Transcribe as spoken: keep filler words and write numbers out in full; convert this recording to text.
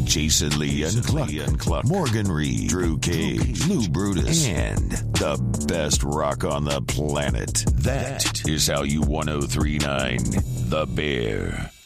Jason Lee and Cluck, Morgan Reed, Drew Cage, Lou Brutus, and the best rock on the planet. That is how you ten thirty-nine The Bear.